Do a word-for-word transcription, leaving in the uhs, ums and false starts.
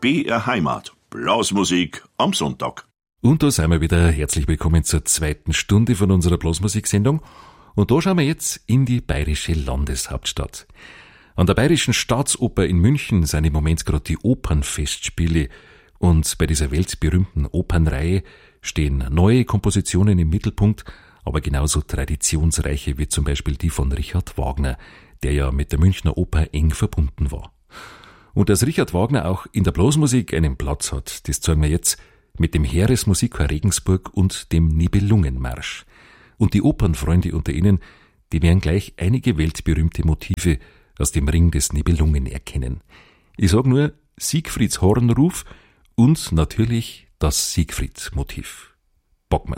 B R Heimat. Blasmusik am Sonntag. Und da sind wir wieder. Herzlich willkommen zur zweiten Stunde von unserer Blasmusik-Sendung. Und da schauen wir jetzt in die bayerische Landeshauptstadt. An der Bayerischen Staatsoper in München sind im Moment gerade die Opernfestspiele. Und bei dieser weltberühmten Opernreihe stehen neue Kompositionen im Mittelpunkt, aber genauso traditionsreiche wie zum Beispiel die von Richard Wagner, der ja mit der Münchner Oper eng verbunden war. Und dass Richard Wagner auch in der Blasmusik einen Platz hat, das zeigen wir jetzt mit dem Heeresmusikchor Regensburg und dem Nibelungenmarsch. Und die Opernfreunde unter Ihnen, die werden gleich einige weltberühmte Motive aus dem Ring des Nibelungen erkennen. Ich sag nur Siegfrieds Hornruf und natürlich das Siegfried-Motiv. Bocken wir's.